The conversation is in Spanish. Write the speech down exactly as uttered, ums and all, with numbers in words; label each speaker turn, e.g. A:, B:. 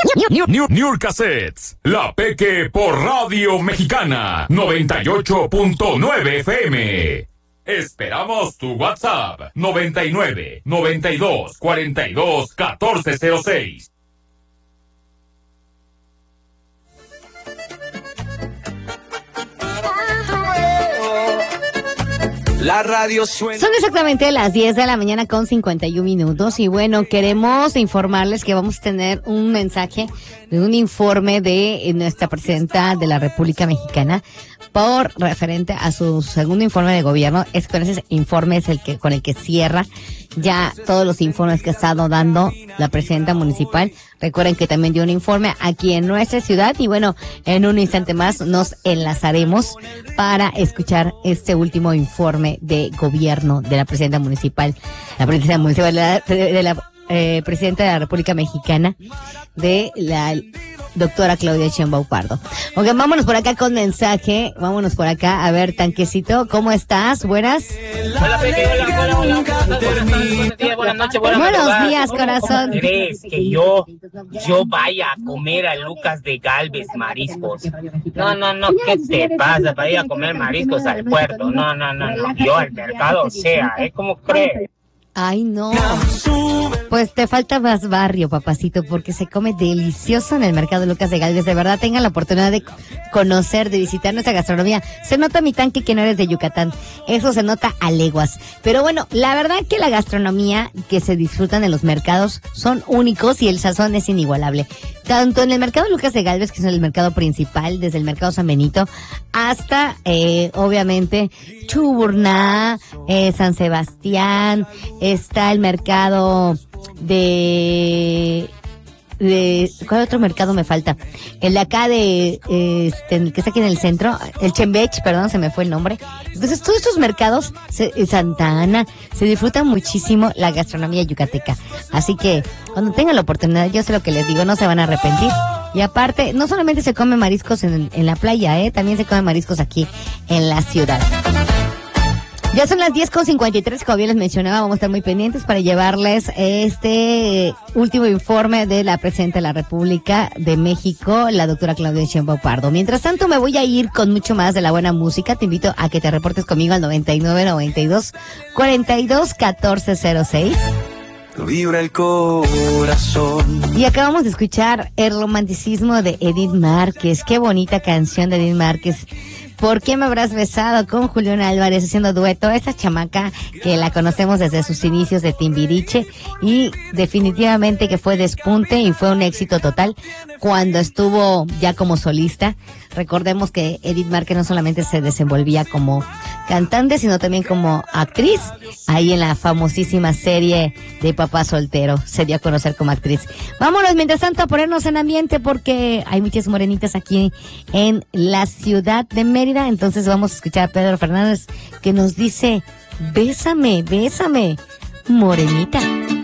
A: New Cassettes, la Peque por Radio Mexicana noventa y ocho punto nueve F M. Esperamos tu WhatsApp noventa y nueve, noventa y dos, cuarenta y dos, catorce cero seis.
B: La radio suena.
C: Son exactamente las diez de la mañana con cincuenta y un minutos y bueno, queremos informarles que vamos a tener un mensaje de un informe de nuestra presidenta de la República Mexicana por referente a su segundo informe de gobierno. Es con ese informe es el que con el que cierra ya todos los informes que ha estado dando la presidenta municipal. Recuerden que también dio un informe aquí en nuestra ciudad y bueno, en un instante más nos enlazaremos para escuchar este último informe de gobierno de la presidenta municipal, la presidenta municipal de la, de la eh, presidenta de la República Mexicana, de la doctora Claudia Sheinbaum Pardo. Ok, vámonos por acá con mensaje, vámonos por acá, a ver, Tanquecito, ¿cómo estás? Buenas.
D: Hola, Peque, hola, hola, hola, buenos días, buenas noches, buenas
C: Buenos
D: madrugadas.
C: días, corazón.
D: ¿Cómo crees que yo, yo vaya a comer a Lucas de Galvez mariscos? No, no, no, ¿qué te pasa para ir a comer mariscos al puerto? No, no, no, no, yo al mercado, o sea, ¿eh? ¿Cómo crees?
C: Ay, no. Pues te falta más barrio, papacito, porque se come delicioso en el mercado Lucas de Galvez. De verdad, tengan la oportunidad de conocer, de visitar nuestra gastronomía. Se nota, mi Tanque, que no eres de Yucatán. Eso se nota a leguas. Pero bueno, la verdad que la gastronomía que se disfrutan en los mercados son únicos y el sazón es inigualable. Tanto en el mercado Lucas de Galvez, que es el mercado principal, desde el mercado San Benito, hasta, eh, obviamente, Chuburná, eh, San Sebastián, está el mercado de... de ¿cuál otro mercado me falta? El de acá de, este, el que está aquí en el centro, el Chembech, perdón, se me fue el nombre. Entonces, todos estos mercados, se, Santa Ana, se disfruta muchísimo la gastronomía yucateca. Así que, cuando tengan la oportunidad, yo sé lo que les digo, no se van a arrepentir. Y aparte, no solamente se come mariscos en, en la playa, eh, también se come mariscos aquí en la ciudad. Ya son las diez con cincuenta y tres, como bien les mencionaba, vamos a estar muy pendientes para llevarles este último informe de la presidenta de la República de México, la doctora Claudia Sheinbaum Pardo. Mientras tanto, me voy a ir con mucho más de la buena música. Te invito a que te reportes conmigo al noventa y nueve, noventa y dos, cuarenta y dos, catorce cero seis.
B: Vibra el corazón.
C: Y acabamos de escuchar El romanticismo de Edith Márquez. Qué bonita canción de Edith Márquez. ¿Por qué me habrás besado? Con Julián Álvarez haciendo dueto. Esa chamaca que la conocemos desde sus inicios de Timbiriche y definitivamente que fue despunte y fue un éxito total cuando estuvo ya como solista. Recordemos que Edith Márquez no solamente se desenvolvía como cantante, sino también como actriz. Ahí en la famosísima serie de Papá Soltero se dio a conocer como actriz. Vámonos mientras tanto a ponernos en ambiente porque hay muchas morenitas aquí en la ciudad de Mérida. Entonces vamos a escuchar a Pedro Fernández que nos dice: bésame, bésame, morenita.